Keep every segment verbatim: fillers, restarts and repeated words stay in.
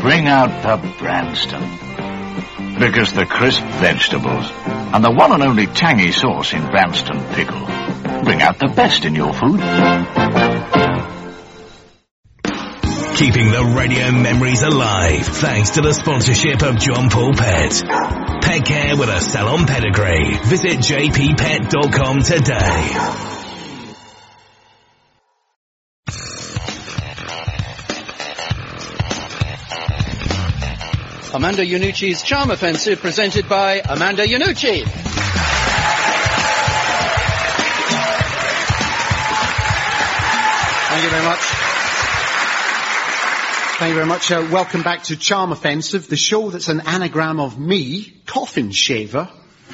bring out the Branston. Because the crisp vegetables and the one and only tangy sauce in Branston Pickle bring out the best in your food. Keeping the radio memories alive thanks to the sponsorship of John Paul Pet. Pet care with a salon pedigree. Visit j p pet dot com today. Amanda Iannucci's Charm Offensive, presented by Amanda Iannucci. Thank you very much. Thank you very much. Uh, welcome back to Charm Offensive, the show that's an anagram of me, Coffin Shaver.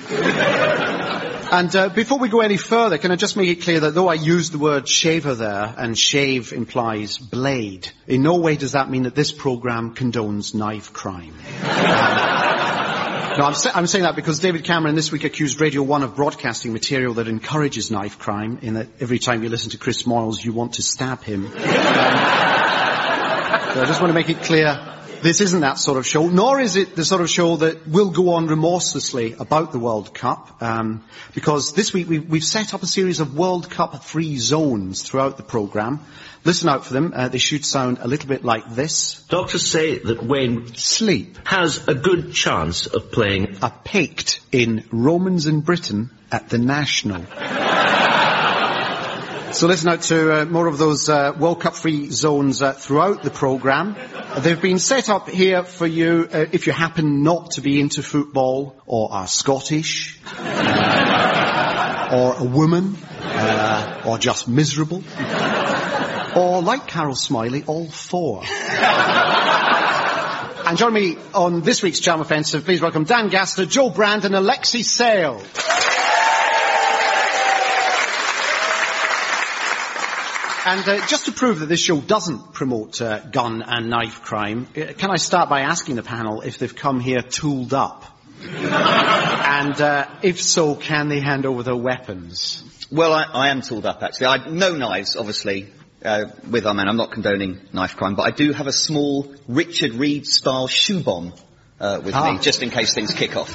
And uh, before we go any further, can I just make it clear that though I use the word shaver there, and shave implies blade, in no way does that mean that this programme condones knife crime. No, I'm, sa- I'm saying that because David Cameron this week accused Radio one of broadcasting material that encourages knife crime, in that every time you listen to Chris Moyles, you want to stab him. Um, so I just want to make it clear, this isn't that sort of show, nor is it the sort of show that will go on remorselessly about the World Cup, um, because this week we've, we've set up a series of World Cup free zones throughout the programme. Listen out for them. Uh, they should sound a little bit like this. Doctors say that Wayne Sleep has a good chance of playing a Pict in Romans in Britain at the National. So listen out to uh, more of those uh, World Cup free zones uh, throughout the programme. Uh, they've been set up here for you uh, if you happen not to be into football, or are Scottish, uh, or a woman, uh, or just miserable, or, like Carol Smiley, all four. And join me on this week's Charm Offensive. Please welcome Dan Gaster, Joe Brand and Alexei Sale. And uh, just to prove that this show doesn't promote uh, gun and knife crime, uh, can I start by asking the panel if they've come here tooled up? And uh, if so, can they hand over their weapons? Well, I, I am tooled up, actually. I, no knives, obviously, uh, with our men. I'm not condoning knife crime, but I do have a small Richard Reed-style shoe bomb uh, with ah. me, just in case things kick off.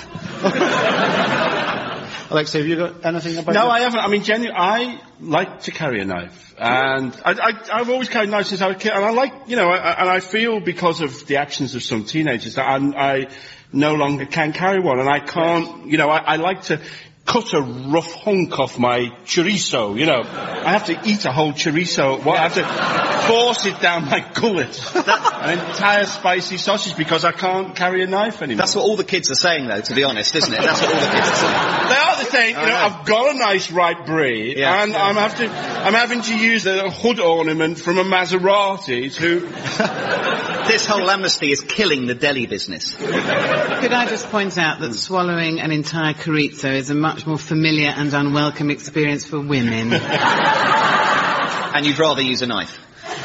Alexei, have you got anything about No, your... I haven't. I mean, genuinely, I like to carry a knife. And I, I, I've always carried knives since I was a kid. And I like, you know, I, and I feel because of the actions of some teenagers that I'm, I no longer can carry one. And I can't, yes. you know, I, I like to cut a rough hunk off my chorizo, you know. I have to eat a whole chorizo. Well, I have to force it down my gullet. An entire spicy sausage because I can't carry a knife anymore. That's what all the kids are saying, though, to be honest, isn't it? That's what all the kids are saying. They are the saying, you know, know, I've got a nice ripe brie, yeah, and yeah. I'm, have to, I'm having to use a hood ornament from a Maserati to... This whole amnesty is killing the deli business. Could I just point out that swallowing an entire chorizo is a much more familiar and unwelcome experience for women. And you'd rather use a knife?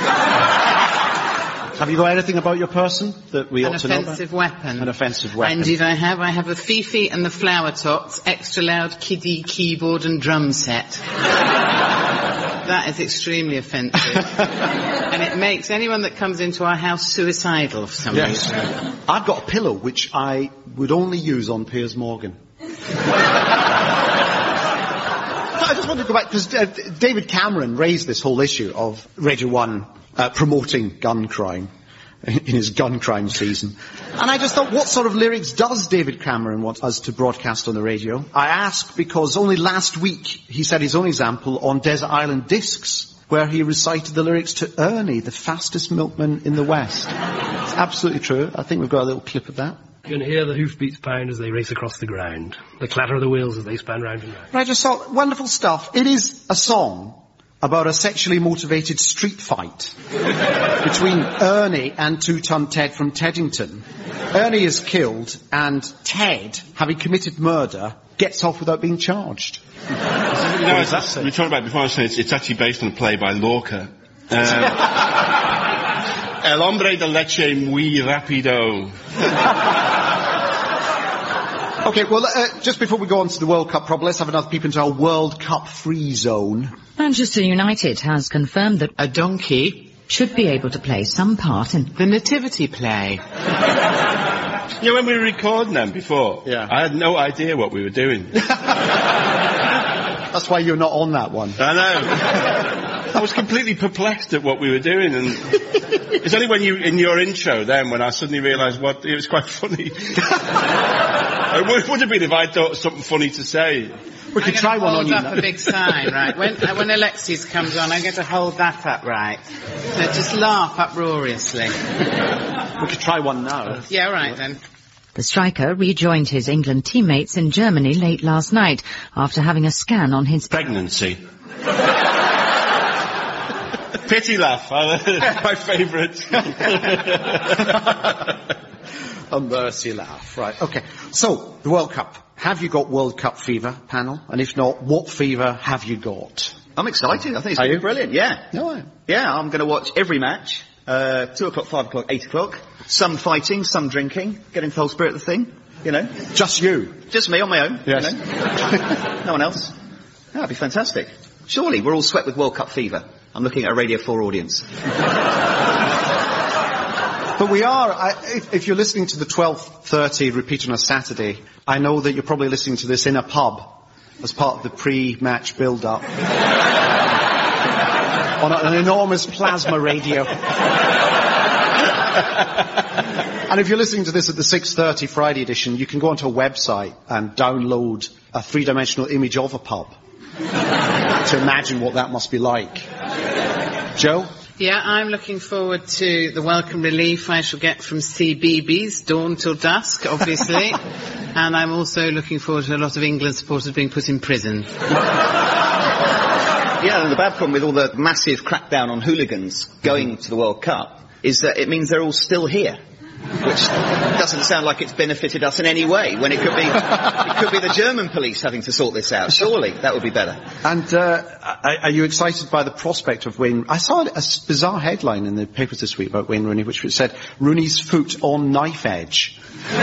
Have you got anything about your person that we An ought to know about? An offensive weapon. An offensive weapon. Indeed I have. I have a Fifi and the Flower Tots extra loud kiddie keyboard and drum set. That is extremely offensive. And it makes anyone that comes into our house suicidal for some yes. reason. I've got a pillow which I would only use on Piers Morgan. I just want to go back, because uh, David Cameron raised this whole issue of Radio one uh, promoting gun crime in his gun crime season. And I just thought, what sort of lyrics does David Cameron want us to broadcast on the radio? I ask because only last week he set his own example on Desert Island Discs, where he recited the lyrics to Ernie, the fastest milkman in the West. It's absolutely true. I think we've got a little clip of that. You can hear the hoofbeats pound as they race across the ground, the clatter of the wheels as they span round and round. I just thought, wonderful stuff. It is a song about a sexually motivated street fight between Ernie and Two-Ton Ted from Teddington. Ernie is killed, and Ted, having committed murder, gets off without being charged. You know, as that's, we talked about before, I said it's, it's actually based on a play by Lorca. Um, El hombre de leche muy rapido. Okay, well, uh, just before we go on to the World Cup problem, let's have another peep into our World Cup free zone. Manchester United has confirmed that a donkey should be able to play some part in the nativity play. You know, when we were recording them before, Yeah. I had no idea what we were doing. That's why you're not on that one. I know. I was completely perplexed at what we were doing, and it's only when you, in your intro then, when I suddenly realised what, it was quite funny. It would, would have been if I thought of something funny to say. We could try one on you. I'm going to hold up a big sign, right? When, uh, when Alexis comes on, I'm going to hold that up, right? So just laugh uproariously. We could try one now. Yeah, all right then. The striker rejoined his England teammates in Germany late last night after having a scan on his Pregnancy. Pity laugh, my favourite. A mercy laugh. Right, okay. So, the World Cup. Have you got World Cup fever, panel? And if not, what fever have you got? I'm excited. I think it's Are going to you? be brilliant. Yeah. No, I am. Yeah, I'm going to watch every match. Uh, two o'clock, five o'clock, eight o'clock. Some fighting, some drinking. Getting the whole spirit of the thing. You know. Just you? Just me on my own. Yes. You know? No one else. That'd be fantastic. Surely we're all sweat with World Cup fever. I'm looking at a Radio four audience. But we are, I, if, if you're listening to the twelve thirty repeat on a Saturday, I know that you're probably listening to this in a pub as part of the pre-match build-up. On a, an enormous plasma radio. And if you're listening to this at the six thirty Friday edition, you can go onto a website and download a three-dimensional image of a pub to imagine what that must be like. Joe? Yeah, I'm looking forward to the welcome relief I shall get from C B B S, dawn till dusk, obviously. And I'm also looking forward to a lot of England supporters being put in prison. Yeah, and the bad problem with all the massive crackdown on hooligans going to the World Cup is that it means they're all still here. Which doesn't sound like it's benefited us in any way, when it could be it could be the German police having to sort this out. Surely that would be better. And uh, are you excited by the prospect of Wayne? I saw a bizarre headline in the papers this week about Wayne Rooney, which said, Rooney's foot on knife edge.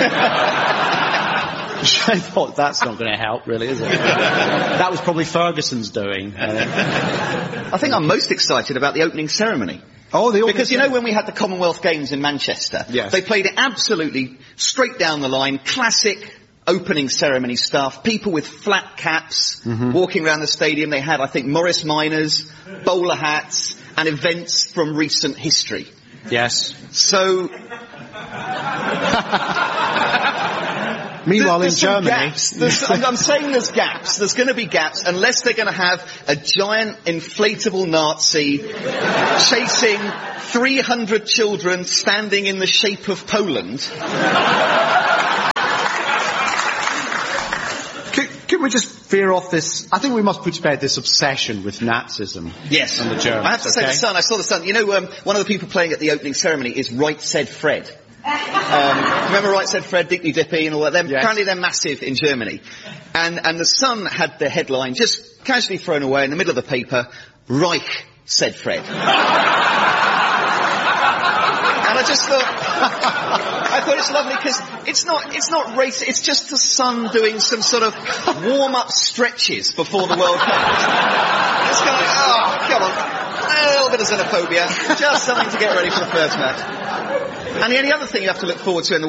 I thought, that's not going to help, really, is it? That was probably Ferguson's doing. Uh, I think I'm most excited about the opening ceremony. Oh, the Because, you know, when we had the Commonwealth Games in Manchester, yes. They played it absolutely straight down the line, classic opening ceremony stuff, people with flat caps mm-hmm. walking around the stadium. They had, I think, Morris Minors, bowler hats, and events from recent history. Yes. So... Meanwhile, there's, there's in Germany... Gaps. There's, I'm, I'm saying there's gaps. There's going to be gaps unless they're going to have a giant inflatable Nazi chasing three hundred children standing in the shape of Poland. Can, can we just veer off this? I think we must put to bed this obsession with Nazism. Yes. And the Germans. I have to okay? say the Sun, I saw the Sun. You know, um, one of the people playing at the opening ceremony is Right Said Fred. Um, remember Right Said Fred, Dickney Dippy and all that? They're, yes. Apparently they're massive in Germany. And, and the Sun had the headline just casually thrown away in the middle of the paper, Reich Said Fred. And I just thought, I thought it's lovely because it's not, it's not race, it's just the Sun doing some sort of warm-up stretches before the World Cup. Just going, oh, come on. A little bit of xenophobia, just something to get ready for the first match. And the only other thing you have to look forward to in the